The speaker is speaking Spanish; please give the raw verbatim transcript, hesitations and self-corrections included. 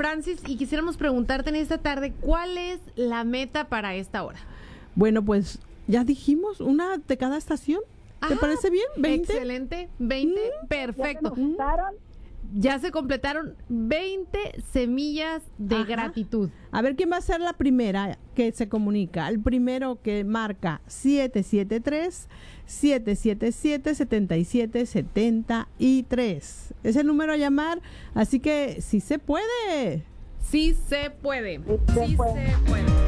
Francis, y quisiéramos preguntarte en esta tarde, ¿cuál es la meta para esta hora? Bueno, pues ya dijimos una de cada estación. ¿Te Ah, parece bien? ¿veinte? Excelente, veinte, Mm, perfecto. ¿Ya se completaron? Ya se completaron veinte semillas de Ajá. gratitud. A ver quién va a ser la primera que se comunica. El primero que marca siete siete tres, siete siete siete, siete siete siete tres. Es el número a llamar, así que sí se puede. Sí se puede. Sí se Sí puede. se puede.